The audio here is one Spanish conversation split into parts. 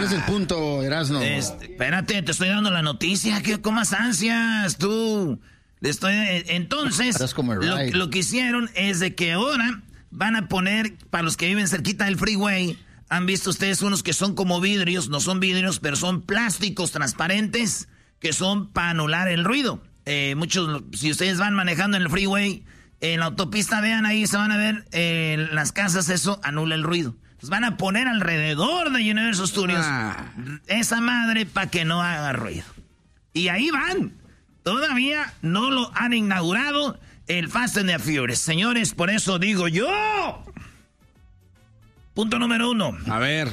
¿Cuál es el punto, Erasmo? Espérate, te estoy dando la noticia. ¿Qué comas ansias, tú? Entonces, lo que hicieron es de que ahora van a poner, para los que viven cerquita del freeway, han visto ustedes unos que son como vidrios, no son vidrios, pero son plásticos transparentes que son para anular el ruido. Si ustedes van manejando en el freeway, en la autopista, vean ahí, se van a ver las casas, eso anula el ruido. Entonces van a poner alrededor de Universal Studios esa madre para que no haga ruido. Y ahí van. Todavía no lo han inaugurado el Fast and the Furious. Señores, por eso digo yo. Punto número 1. A ver.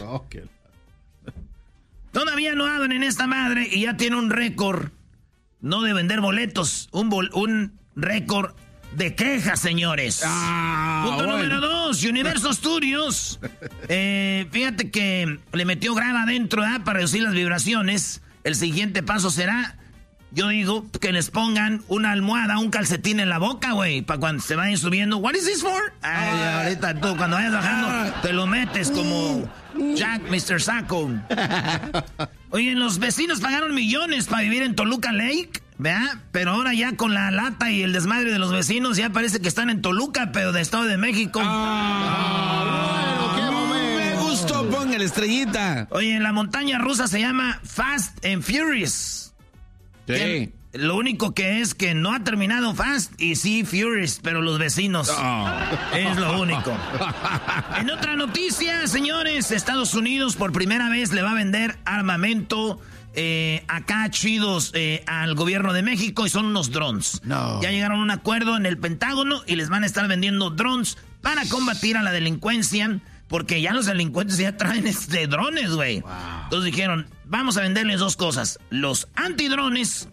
Todavía no abren en esta madre y ya tiene un récord. No de vender boletos. Un récord de quejas, señores. Punto número 2. Universal Studios. Fíjate que le metió grava adentro para reducir las vibraciones. El siguiente paso será... Yo digo que les pongan una almohada, un calcetín en la boca, güey, para cuando se vayan subiendo. What is this for? Ahorita tú, cuando vayas bajando, te lo metes como Jack, Mr. Saco. Oye, los vecinos pagaron millones para vivir en Toluca Lake, ¿verdad? Pero ahora ya con la lata y el desmadre de los vecinos, ya parece que están en Toluca, pero de Estado de México. Bueno, qué momento. Me gustó, ponga la estrellita. Oye, la montaña rusa se llama Fast and Furious. Sí. Lo único que es que no ha terminado Fast y sí Furious, pero los vecinos. Es lo único. En otra noticia, señores, Estados Unidos por primera vez le va a vender armamento acá chidos al gobierno de México y son unos drones. Ya llegaron a un acuerdo en el Pentágono y les van a estar vendiendo drones para combatir a la delincuencia. Porque ya los delincuentes ya traen drones, güey. Wow. Entonces dijeron, vamos a venderles dos cosas. Los antidrones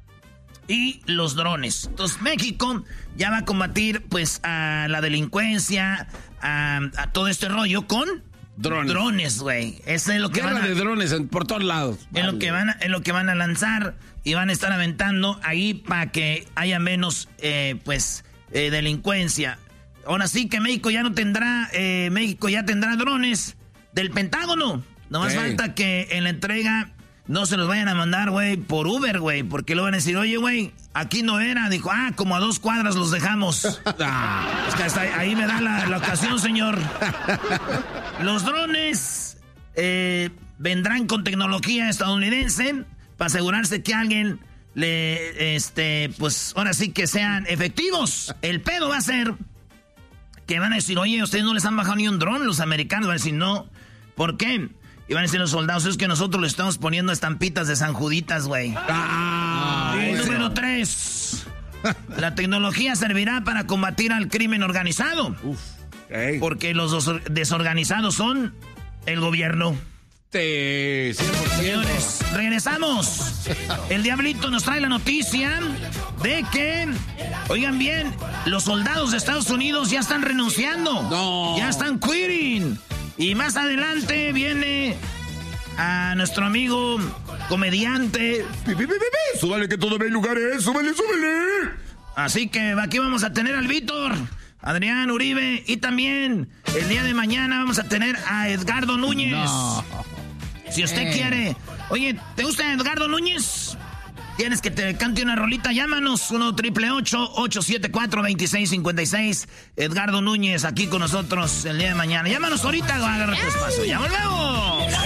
y los drones. Entonces México ya va a combatir pues a la delincuencia, a todo este rollo con drones, güey. Ese es lo que Guerra de drones por todos lados. Es lo que van a lanzar y van a estar aventando ahí para que haya menos delincuencia. Ahora sí que México ya tendrá drones del Pentágono. No más falta que en la entrega no se los vayan a mandar, güey, por Uber, güey. Porque luego van a decir, oye, güey, aquí no era. Dijo, como a 2 cuadras los dejamos. Es que hasta ahí me da la ocasión, señor. Los drones vendrán con tecnología estadounidense para asegurarse que alguien pues ahora sí que sean efectivos. El pedo va a ser... que van a decir, oye, ustedes no les han bajado ni un dron, los americanos van a decir, no, ¿por qué? Y van a decir los soldados, es que nosotros les estamos poniendo estampitas de San Juditas, güey. Número 3, la tecnología servirá para combatir al crimen organizado. Porque los desorganizados son el gobierno. Sí, 100%. Señores, regresamos. El Diablito nos trae la noticia de que, oigan bien, los soldados de Estados Unidos ya están renunciando. No. Ya están quitting. Y más adelante viene a nuestro amigo comediante. Súbale que todavía hay lugares, súbale. Así que aquí vamos a tener al Víctor, Adrián Uribe y también el día de mañana vamos a tener a Edgardo Núñez. No. Si usted quiere... Oye, ¿te gusta Edgardo Núñez? ¿Quieres que te cante una rolita? Llámanos 1-888-874-2656. Edgardo Núñez aquí con nosotros el día de mañana. Llámanos ahorita, agarra tu espacio. ¡Ya volvemos!